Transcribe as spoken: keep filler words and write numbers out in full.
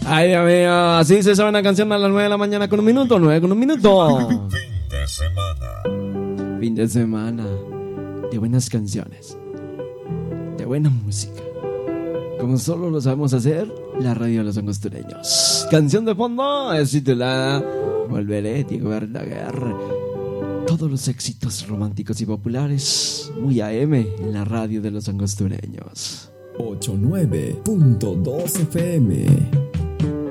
Ay, Dios mío, así se sabe una canción a las nueve de la mañana con un minuto, nueve con un minuto. Fin de semana. Fin de semana de buenas canciones, de buena música, como solo lo sabemos hacer la radio de los angostureños. Canción de fondo es titulada Volveré, Diego Verdaguer. Todos los éxitos románticos y populares, muy A M en la radio de los angostureños. ochenta y nueve punto dos F M.